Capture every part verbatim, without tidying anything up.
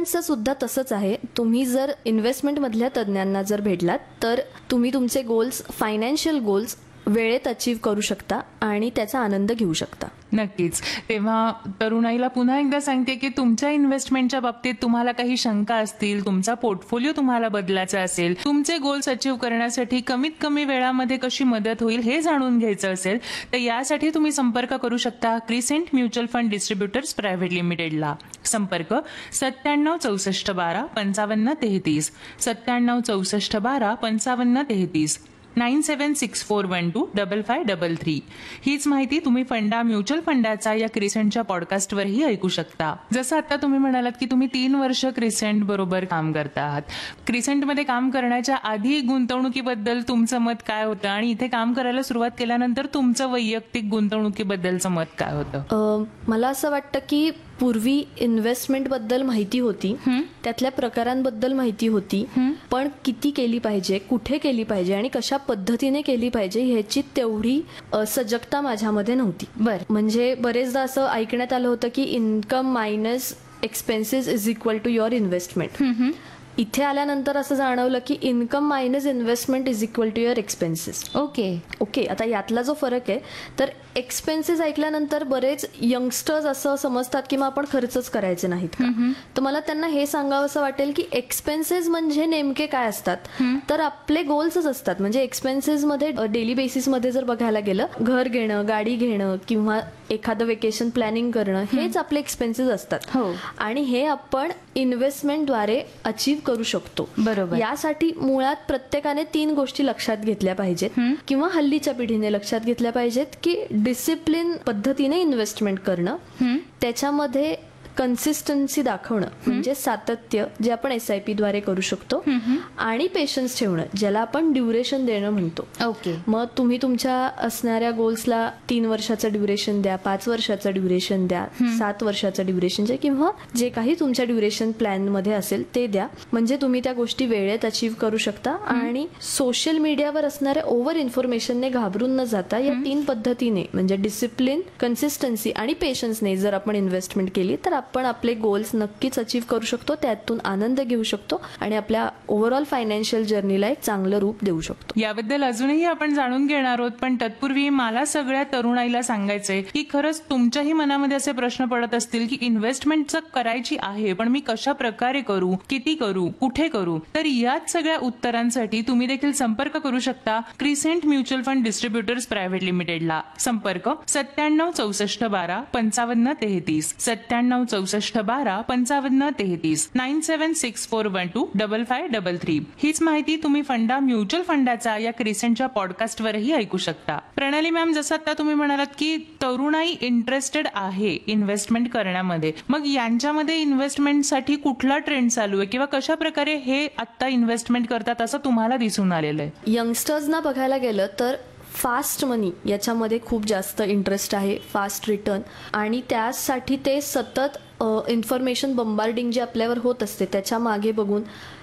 इन्व्हेस्टमेंटचं सुद्धा तसंच आहे. तुम्ही जर इन्व्हेस्टमेंटमधल्या तज्ज्ञांना जर भेटलात तर तुम्ही तुमचे गोल्स, फायनान्शियल गोल्स वेळेत अचीव्ह करू शकता आणि त्याचा आनंद घेऊ शकता. नक्कीच. तेव्हा तरुणाईला पुन्हा एकदा सांगते की तुमच्या इन्व्हेस्टमेंटच्या बाबतीत तुम्हाला काही शंका असतील, तुमचा पोर्टफोलिओ तुम्हाला बदलायचा असेल, तुमचे गोल्स अचीव्ह करण्यासाठी कमीत कमी वेळामध्ये कशी मदत होईल हे जाणून घ्यायचं असेल तर यासाठी तुम्ही संपर्क करू शकता crescent mutual fund distributors private लिमिटेडला. संपर्क सत्त्याण्णव चौसष्ट बारा पंचावन्न तेहतीस सत्त्याण्णव चौसष्ट बारा पंचावन्न तेहतीस नाईन सेवन six four one two double five double three. हीच माहिती तुम्ही फंडा म्युच्युअल फंडाचा या क्रिसेंटच्या पॉडकास्टवरही ऐकू शकता. जसं आता तुम्ही म्हणालात की तुम्ही तीन वर्ष क्रिसेंट बरोबर काम करता आहात. क्रिसेंटमध्ये काम करण्याच्या आधी गुंतवणुकीबद्दल तुमचं मत काय होतं आणि इथे काम करायला सुरुवात केल्यानंतर तुमचं वैयक्तिक गुंतवणुकीबद्दलचं मत काय होतं? मला असं वाटतं की पूर्वी इन्व्हेस्टमेंट बद्दल माहिती होती, त्यातल्या प्रकारांबद्दल माहिती होती, पण किती केली पाहिजे, कुठे केली पाहिजे आणि कशा पद्धतीने केली पाहिजे ह्याची तेवढी सजगता माझ्यामध्ये नव्हती. बर. म्हणजे बरेचदा असं ऐकण्यात आलं होतं की income minus expenses is equal to your investment. इथे आल्यानंतर असं जाणवलं की income minus investment is equal to your expenses. Okay okay आता यातला जो फरक आहे तर एक्सपेन्सेस ऐकल्यानंतर बरेच यंगस्टर्स असं समजतात की मग आपण खर्चच करायचे नाहीत का. तर मला त्यांना हे सांगावं असं वाटेल की एक्सपेन्सेस म्हणजे नेमके काय असतात, तर आपले गोल्सच असतात. म्हणजे एक्सपेन्सेस मध्ये डेली बेसिसमध्ये जर बघायला गेलं, घर घेणं, गाडी घेणं किंवा एखादं वेकेशन प्लॅनिंग करणं हेच आपले एक्सपेन्सेस असतात. आणि हे आपण इन्व्हेस्टमेंटद्वारे अचीव्ह करू शकतो. बरोबर. यासाठी मुळात प्रत्येकाने तीन गोष्टी लक्षात घेतल्या पाहिजेत किंवा हल्लीच्या पिढीने लक्षात घेतल्या पाहिजेत की डिसिप्लिन पद्धतीने इन्व्हेस्टमेंट करणं, त्याच्यामध्ये कन्सिस्टन्सी दाखवणं म्हणजे सातत्य जे आपण एस आय पी द्वारे करू शकतो, आणि पेशन्स ठेवणं ज्याला आपण ड्युरेशन देणं म्हणतो. ओके. मग तुम्ही तुमच्या असणाऱ्या गोल्सला तीन वर्षाचं ड्युरेशन द्या, पाच वर्षाचं ड्युरेशन द्या, सात वर्षाचं ड्युरेशन द्या किंवा जे काही तुमच्या ड्युरेशन प्लॅन मध्ये असेल ते द्या. म्हणजे तुम्ही त्या गोष्टी वेळेत अचीव्ह करू शकता आणि सोशल मीडियावर असणाऱ्या ओव्हर इन्फॉर्मेशनने घाबरून न जाता या तीन पद्धतीने म्हणजे डिसिप्लिन, कन्सिस्टन्सी आणि पेशन्सने जर आपण इन्व्हेस्टमेंट केली तर आपण आपले गोल्स नक्कीच अचीव्ह करू शकतो, त्यातून आनंद घेऊ शकतो आणि आपल्या ओव्हरऑल फायनान्शियल जर्नीला एक चांगलं रूप देऊ शकतो. याबद्दल अजूनही आपण जाणून घेणार आहोत, पण तत्पूर्वी मला सगळ्या तरुणाईला सांगायचंय की खरंच तुमच्याही मनामध्ये असे प्रश्न पडत असतील की इन्व्हेस्टमेंट करायची आहे पण मी कशा प्रकारे करू, किती करू, कुठे करू. तर याच सगळ्या उत्तरांसाठी तुम्ही देखील संपर्क करू शकता crescent mutual fund distributors private लिमिटेडला. संपर्क सत्त्याण्णव चौसष्ट बारा पंचावन्न तेहतीस सत्त्याण्णव चौसष्ट बारा पंचावन्न तेहतीस नाईन सेवन six four one two double five double three. हीच माहिती तुम्ही फंडा म्युच्युअल फंडाचा या क्रिसेंटच्या पॉडकास्टवरही ऐकू शकता. प्रणाली मॅम, जसं आता तुम्ही म्हणालात की तरुणाई इंटरेस्टेड आहे इन्व्हेस्टमेंट करण्यामध्ये, मग यांच्यामध्ये इन्व्हेस्टमेंटसाठी कुठला ट्रेंड चालू आहे किंवा कशा प्रकारे हे आता इन्व्हेस्टमेंट करतात असं तुम्हाला दिसून आलेलं आहे? यंगस्टर्सना बघायला गेलं तर फास्ट मनी याच्यामध्ये खूप जास्त इंटरेस्ट आहे, फास्ट रिटर्न, आणि त्यासाठी ते सतत इन्फॉर्मेशन बंबार्डिंग जी आपल्यावर होत असते त्याच्या मागे बघून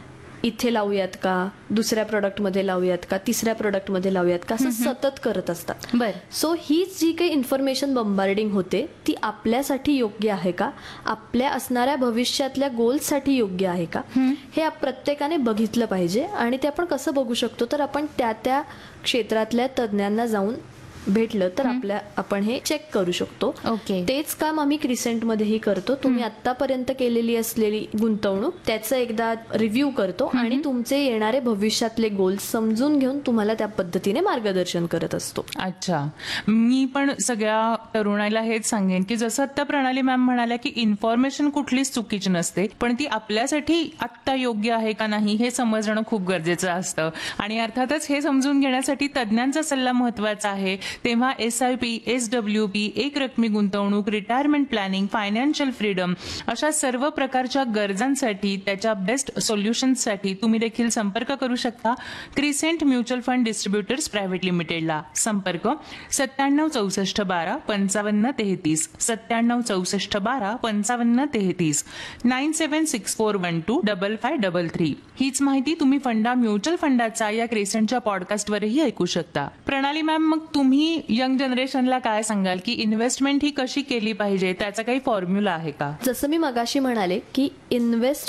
इथे लावूयात का, दुसऱ्या प्रोडक्टमध्ये लावूयात का, तिसऱ्या प्रोडक्टमध्ये लावूयात का, असं सतत करत असतात. बरं. सो हीच जी काही इन्फॉर्मेशन बंबार्डिंग होते ती आपल्यासाठी योग्य आहे का, आपल्या असणाऱ्या भविष्यातल्या गोल्ससाठी योग्य आहे का, हे प्रत्येकाने बघितलं पाहिजे. आणि ते आपण कसं बघू शकतो तर आपण त्या त्या क्षेत्रातल्या तज्ज्ञांना जाऊन भेटलं तर आपल्या आपण हे चेक करू शकतो. ओके. तेच काम आम्ही क्रिसेंटमध्येही करतो. तुम्ही आतापर्यंत केलेली असलेली गुंतवणूक त्याचं एकदा रिव्ह्यू करतो आणि तुमचे येणारे भविष्यातले गोल्स समजून घेऊन तुम्हाला त्या पद्धतीने मार्गदर्शन करत असतो. अच्छा. मी पण सगळ्या तरुणाईला हेच सांगेन की जसं आता प्रणाली मॅम म्हणाल्या की इन्फॉर्मेशन कुठलीच चुकीची नसते, पण ती आपल्यासाठी आत्ता योग्य आहे का नाही हे समजणं खूप गरजेचं असतं. आणि अर्थातच हे समजून घेण्यासाठी तज्ज्ञांचा सल्ला महत्वाचा आहे. तेव्हा S I P, S W P, एक रकमी गुंतवणूक, रिटायरमेंट प्लॅनिंग, फायनान्शियल फ्रीडम अशा सर्व प्रकारच्या गरजांसाठी, त्याच्या बेस्ट सोल्युशन्ससाठी तुम्ही देखील संपर्क करू शकता crescent mutual fund distributors private लिमिटेडला. संपर्क सत्त्याण्णव चौसष्ट बारा पंचावन्न तेहतीस सत्त्याण्णव चौसष्ट बारा पंचावन्न तेहतीस नाईन सेवन six four one two double five double three. हीच माहिती तुम्ही फंडा म्युच्युअल फंडाचा या क्रिसेंटच्या पॉडकास्टवरही ऐकू शकता. प्रणाली मॅम, मग तुम्ही यंग जनरेशनला काय सांगाल की इन्व्हेस्टमेंट ही कशी केली पाहिजे, त्याचा काही फॉर्म्युला आहे का? जसं मी मगाशी म्हणाले की इन्व्हेस्ट